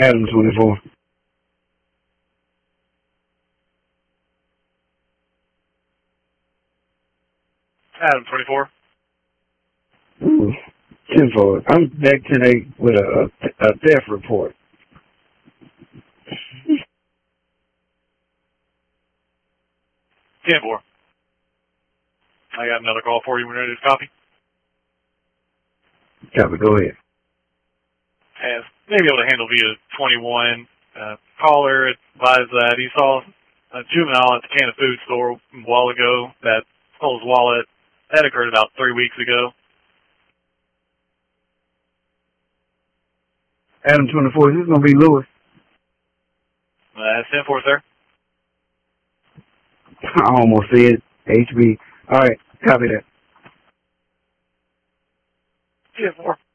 Adam 24. Adam 24. Ooh, 10-4. I'm back today with a theft report. 10-4. I got another call for you. When ready to copy? Copy, go ahead. Has maybe able to handle via 21. Caller advised that he saw a juvenile at the canned food store a while ago that stole his wallet. That occurred about 3 weeks ago. Adam 24, is this going to be Lewis? That's 10-4, sir. I almost said HB. All right, copy that. 10-4.